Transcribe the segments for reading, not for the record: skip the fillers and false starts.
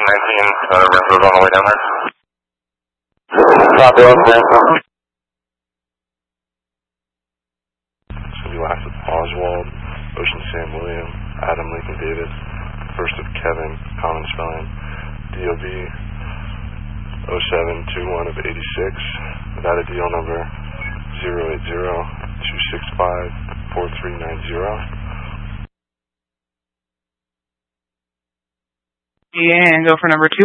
Renfrew's on the way down there. Copy, Renfrew. So we last with Oswald, Ocean Sam William, Adam Lincoln Davis, first of Kevin, common spelling, DOB 0721 of 86, without a DL number 080-265-4390. And go for number 2.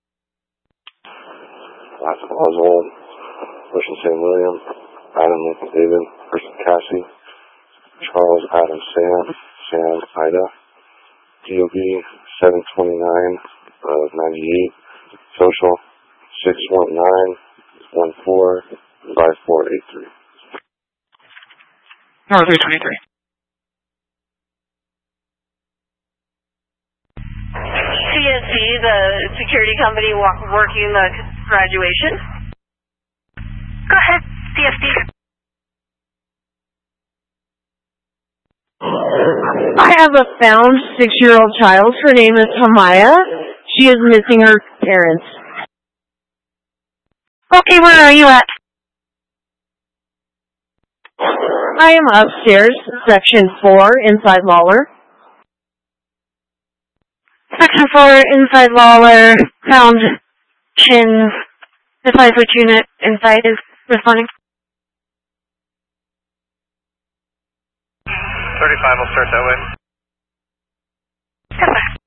Last of Oswald, Ocean Sam William, Adam Lincoln David, first of Cassie, Charles Adam Sam, Sam Ida, DOB 729 of 98, social 619-14-5483. Number 323. CNC, the security company working the graduation. Go ahead, CFD. I have a found 6-year-old child. Her name is Hamaya. She is missing her parents. Okay, where are you at? I am upstairs, section 4, inside Lawler. Section 4, inside Lawler, found Chin. Advise which unit inside is responding. 35 will start that way. Yes, sir.